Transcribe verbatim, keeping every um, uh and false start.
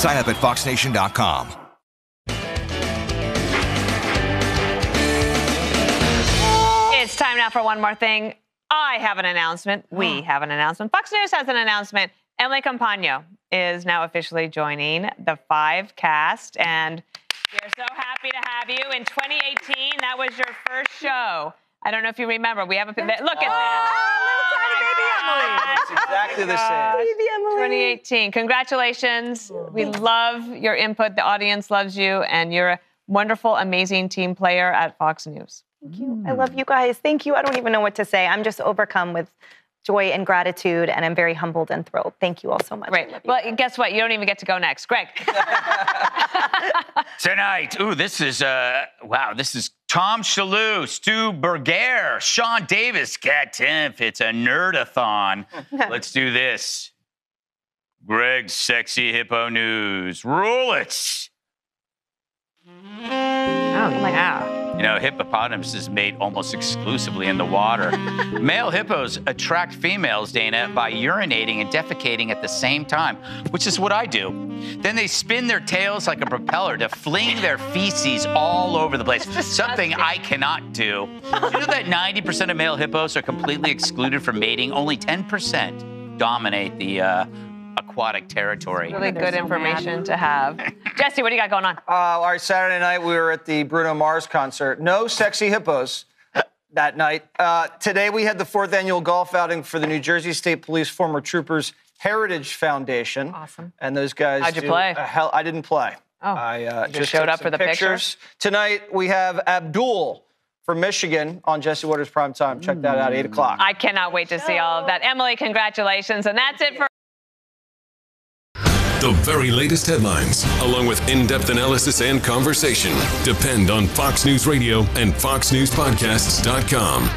Sign up at fox nation dot com. It's time now for one more thing. I have an announcement. We have an announcement. Fox News has an announcement. Emily Compagno is now officially joining the Five cast, and we're so happy to have you. In twenty eighteen, that was your first show. I don't know if you remember. We have a look at oh, that. Oh, little tiny baby Emily. It's exactly the same. Baby Emily. twenty eighteen. Congratulations. We love your input. The audience loves you, and you're a wonderful, amazing team player at Fox News. Thank you. I love you guys. Thank you. I don't even know what to say. I'm just overcome with joy and gratitude, and I'm very humbled and thrilled. Thank you all so much. Great. Well, guess what? You don't even get to go next. Greg. Tonight, ooh, this is, uh, wow, this is Tom Shalhoub, Stu Berger, Sean Davis, Cat Timpf. It's a nerdathon. Let's do this. Greg's Sexy Hippo News. Roll it. Oh, wow. You know, hippopotamuses mate almost exclusively in the water. Male hippos attract females, Dana, by urinating and defecating at the same time, which is what I do. Then they spin their tails like a propeller to fling their feces all over the place, something I cannot do. Do you know that ninety percent of male hippos are completely excluded from mating? Only ten percent dominate the uh, aquatic territory. Really good so information mad. to have. Jesse, what do you got going on? Uh, all right, Saturday night we were at the Bruno Mars concert. No sexy hippos that night. Uh, today we had the fourth annual golf outing for the New Jersey State Police Former Troopers Heritage Foundation. Awesome. And those guys How'd you do play? A hell, I didn't play. Oh, I uh, you just showed took up for the pictures. picture? Tonight we have Abdul from Michigan on Jesse Waters Primetime. Check that out, eight o'clock. I cannot wait to see all of that. Emily, congratulations. And that's it for the very latest headlines, along with in-depth analysis and conversation, depend on Fox News Radio and fox news podcasts dot com.